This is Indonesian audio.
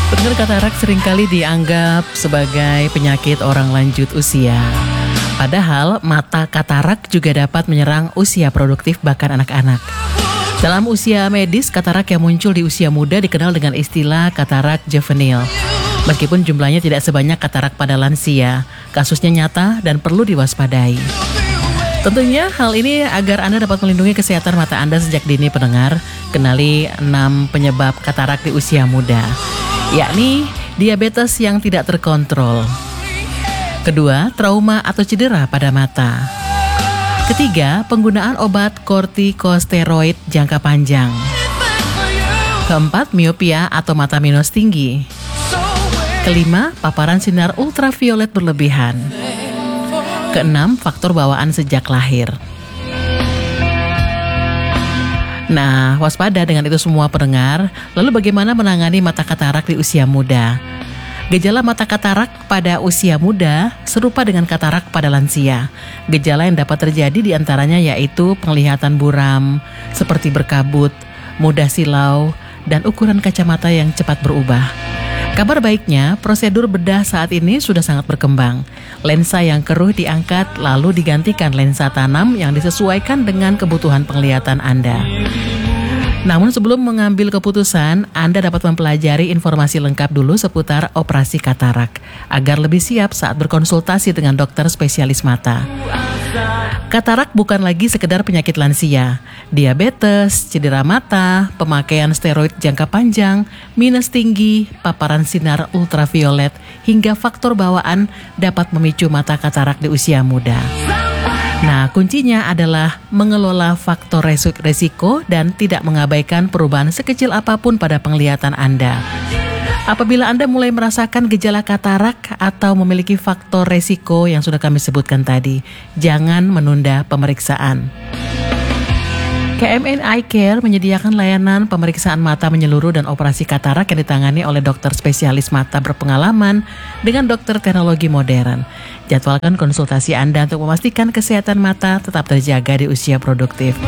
Pendengar, katarak seringkali dianggap sebagai penyakit orang lanjut usia. Padahal mata katarak juga dapat menyerang usia produktif bahkan anak-anak. Dalam usia medis, katarak yang muncul di usia muda dikenal dengan istilah katarak juvenil. Meskipun jumlahnya tidak sebanyak katarak pada lansia, kasusnya nyata dan perlu diwaspadai. Tentunya hal ini agar Anda dapat melindungi kesehatan mata Anda sejak dini, pendengar. Kenali 6 penyebab katarak di usia muda, yakni diabetes yang tidak terkontrol. Kedua, trauma atau cedera pada mata. Ketiga, penggunaan obat kortikosteroid jangka panjang. Keempat, miopia atau mata minus tinggi. Kelima, paparan sinar ultraviolet berlebihan. Keenam, faktor bawaan sejak lahir. Nah, waspada dengan itu semua, pendengar. Lalu bagaimana menangani mata katarak di usia muda? Gejala mata katarak pada usia muda serupa dengan katarak pada lansia. Gejala yang dapat terjadi diantaranya yaitu penglihatan buram, seperti berkabut, mudah silau, dan ukuran kacamata yang cepat berubah. Kabar baiknya, prosedur bedah saat ini sudah sangat berkembang. Lensa yang keruh diangkat lalu digantikan lensa tanam yang disesuaikan dengan kebutuhan penglihatan Anda. Namun sebelum mengambil keputusan, Anda dapat mempelajari informasi lengkap dulu seputar operasi katarak agar lebih siap saat berkonsultasi dengan dokter spesialis mata. Katarak bukan lagi sekedar penyakit lansia. Diabetes, cedera mata, pemakaian steroid jangka panjang, minus tinggi, paparan sinar ultraviolet, hingga faktor bawaan dapat memicu mata katarak di usia muda. Nah, kuncinya adalah mengelola faktor resiko dan tidak mengabaikan perubahan sekecil apapun pada penglihatan Anda. Apabila Anda mulai merasakan gejala katarak atau memiliki faktor resiko yang sudah kami sebutkan tadi, jangan menunda pemeriksaan. KMN Eye Care menyediakan layanan pemeriksaan mata menyeluruh dan operasi katarak yang ditangani oleh dokter spesialis mata berpengalaman dengan dokter teknologi modern. Jadwalkan konsultasi Anda untuk memastikan kesehatan mata tetap terjaga di usia produktif.